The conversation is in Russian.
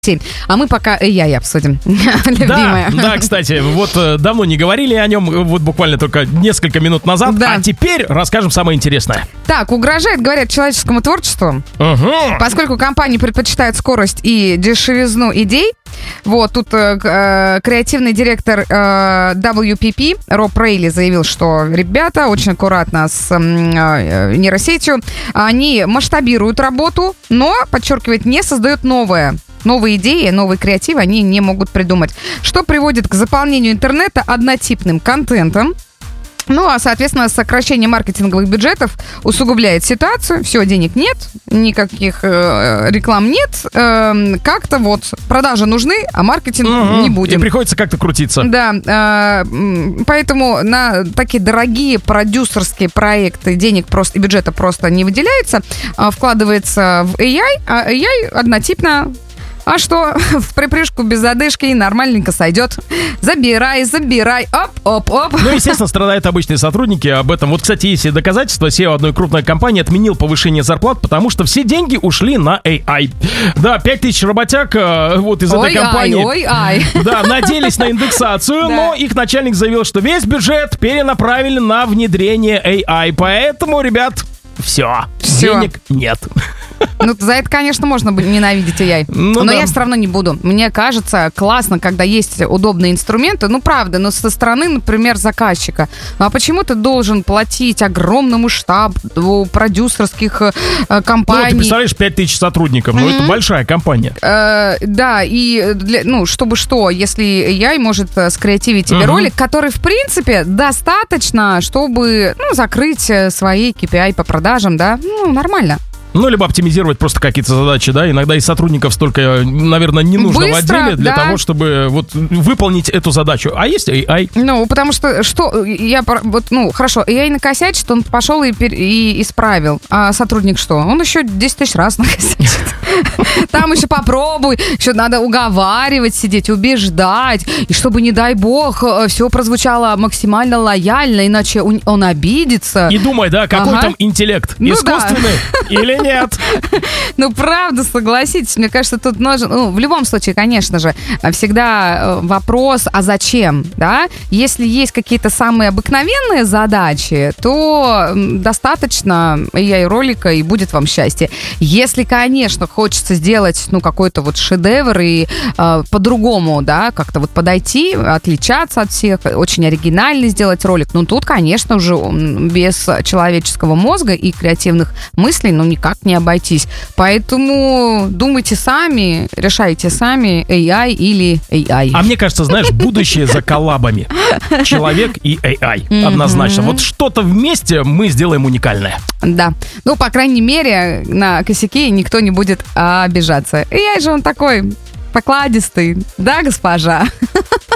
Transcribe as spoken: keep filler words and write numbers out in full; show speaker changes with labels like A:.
A: А мы пока эй ай обсудим.
B: Да, да, кстати, вот давно не говорили о нем, вот буквально только несколько минут назад, да. А теперь расскажем самое интересное.
A: Так, угрожает, говорят, человеческому творчеству, угу. Поскольку компании предпочитают скорость и дешевизну идей. Вот, тут э, креативный директор э, дабл ю пи пи Роб Рейли заявил, что ребята очень аккуратно с э, нейросетью, они масштабируют работу, но, подчеркивает, не создают новое. Новые идеи, новые креативы они не могут придумать. Что приводит к заполнению интернета однотипным контентом. Ну, а, соответственно, сокращение маркетинговых бюджетов усугубляет ситуацию. Все, денег нет, никаких э, реклам нет. Э, как-то вот продажи нужны, а маркетинг угу. не будем.
B: И приходится как-то крутиться.
A: Да, э, поэтому на такие дорогие продюсерские проекты денег просто, и бюджета просто не выделяется. Э, вкладывается в эй ай, а эй ай однотипно. А что, в припрыжку без задышки нормальненько сойдет. Забирай, забирай, оп-оп-оп.
B: Ну, естественно, страдают обычные сотрудники об этом. Вот, кстати, есть доказательства. си и о одной крупной компании отменил повышение зарплат, потому что все деньги ушли на эй ай. Да, пять тысяч работяг вот из
A: ой,
B: этой компании.
A: Ой, ай.
B: Да, надеялись на индексацию, но их начальник заявил, что весь бюджет перенаправили на внедрение эй ай. Поэтому, ребят, все, денег нет.
A: Ну, за это, конечно, можно ненавидеть эй ай. Ну, но да. Я все равно не буду. Мне кажется, классно, когда есть удобные инструменты. Ну, правда, но со стороны, например, заказчика. Ну, а почему ты должен платить огромному штабу продюсерских э, компаний? Ну,
B: ты представляешь, пять тысяч сотрудников. Mm-hmm. Ну, это большая компания.
A: Э, да, и, для, ну, чтобы что, если эй ай может скреативить тебе mm-hmm. ролик, который, в принципе, достаточно, чтобы, ну, закрыть свои кей пи ай по продажам, да? Ну, нормально.
B: Ну, либо оптимизировать просто какие-то задачи, да, иногда и сотрудников столько, наверное, не нужно Быстро, в отделе для да. того, чтобы вот выполнить эту задачу. А есть эй ай?
A: Ну, потому что, что, я, вот, ну, хорошо, эй ай накосячит, он пошел и, и исправил, а сотрудник что? Он еще десять тысяч раз накосячит. Там еще попробуй, еще надо уговаривать, сидеть, убеждать, и чтобы, не дай бог, все прозвучало максимально лояльно, иначе он обидится.
B: И думай, да, какой ага. там интеллект, ну, искусственный да. или нет?
A: Ну, правда, согласитесь, мне кажется, тут нужен, ну, в любом случае, конечно же, всегда вопрос, а зачем, да? Если есть какие-то самые обыкновенные задачи, то достаточно эй ай-ролика, и будет вам счастье. Если, конечно, хочется сделать, ну, какой-то вот шедевр и э, по-другому, да, как-то вот подойти, отличаться от всех, очень оригинальный сделать ролик, ну, тут, конечно, уже без человеческого мозга и креативных мыслей, ну, никак не обойтись. Поэтому думайте сами, решайте сами, эй ай или эй ай.
B: А мне кажется, знаешь, будущее за коллабами. Человек и эй ай. Однозначно. Вот что-то вместе мы сделаем уникальное.
A: Да. Ну, по крайней мере, на косяки никто не будет обижаться. эй ай же он такой покладистый. Да, госпожа?